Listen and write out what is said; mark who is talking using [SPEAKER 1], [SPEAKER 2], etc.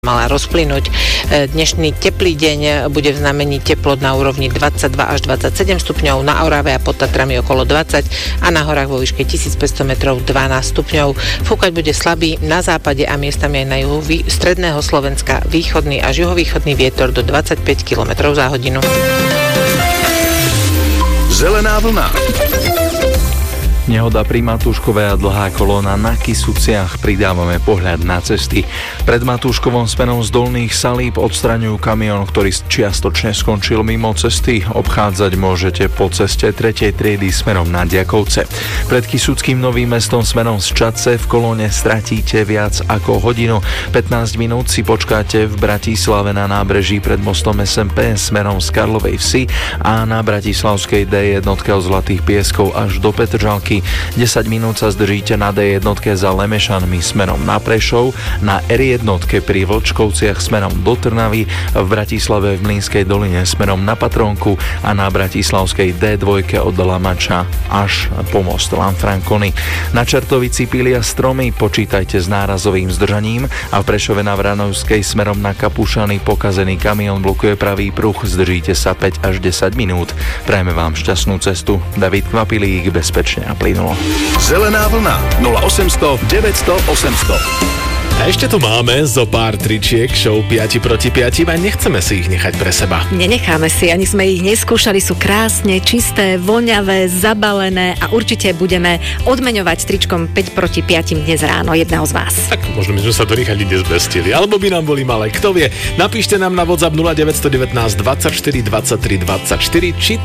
[SPEAKER 1] mala rozplynúť. Dnešný teplý deň bude v znamení teplot na úrovni 22 až 27 stupňov, na Orave a pod Tatrami okolo 20 a na horách vo výške 1500 metrov 12 stupňov. Fúkať bude slabý na západe a miestami aj na juhu stredného Slovenska východný až juhovýchodný vietor do 25 km za hodinu.
[SPEAKER 2] Zelená vlna.
[SPEAKER 3] Nehoda pri Matúškove a dlhá kolóna na Kysuciach. Pridávame pohľad na cesty. Pred Matúškovom smerom z Dolných Salíb odstraňujú kamión, ktorý čiastočne skončil mimo cesty. Obchádzať môžete po ceste 3. triedy smerom na Ďakovce. Pred Kysuckým Novým Mestom smerom z Čadce v kolóne stratíte viac ako hodinu. 15 minút si počkáte v Bratislave na nábreží pred mostom SMP smerom z Karlovej Vsi a na Bratislavskej D1 od Zlatých Pieskov až do Petržalky. 10 minút sa zdržíte na D1 za Lemešanmi smerom na Prešov, na R1 pri Vlčkovciach smerom do Trnavy, v Bratislave v Mlynskej doline smerom na Patrónku a na Bratislavskej D2 od Lamača až po most Lanfranconi. Na Čertovici pília stromy, počítajte s nárazovým zdržaním a v Prešove na Vranovskej smerom na Kapušany pokazený kamión blokuje pravý pruh, zdržíte sa 5 až 10 minút. Prajeme vám šťastnú cestu. David Kvapilík, bezpečne a plynulo.
[SPEAKER 2] Zelená vlna 0800 900 800.
[SPEAKER 4] A ešte tu máme zo pár tričiek show 5 proti 5 a nechceme si ich nechať pre seba.
[SPEAKER 5] Nenecháme si, ani sme ich neskúšali, sú krásne, čisté, voňavé, zabalené a určite budeme odmeňovať tričkom 5 proti 5 dnes ráno jedného z vás.
[SPEAKER 4] Tak možno by sme sa to nechali dnes bestili, alebo by nám boli malé, kto vie. Napíšte nám na WhatsApp 0919 24 23 24, či